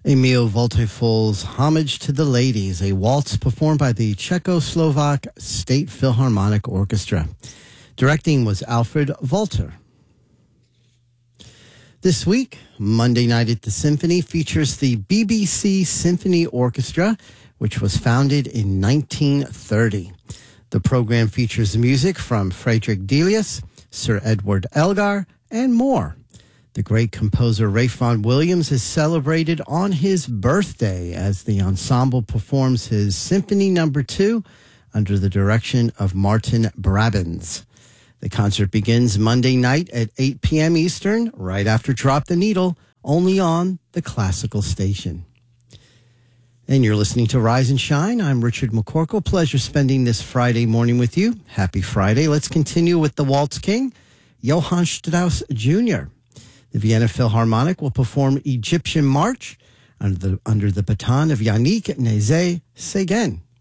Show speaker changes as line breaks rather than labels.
Emil Voltefol's Homage to the Ladies, a waltz performed by the Czechoslovak State Philharmonic Orchestra. Directing was Alfred Walter. This week, Monday Night at the Symphony features the BBC Symphony Orchestra, which was founded in 1930. The program features music from Friedrich Delius, Sir Edward Elgar, and more. The great composer Ralph Vaughan Williams is celebrated on his birthday as the ensemble performs his Symphony No. 2 under the direction of Martin Brabants. The concert begins Monday night at 8 p.m. Eastern, right after Drop the Needle, only on the Classical Station. And you're listening to Rise and Shine. I'm Richard McCorkle. Pleasure spending this Friday morning with you. Happy Friday. Let's continue with the Waltz King, Johann Strauss Jr. The Vienna Philharmonic will perform Egyptian March under the baton of Yannick Nézet-Séguin.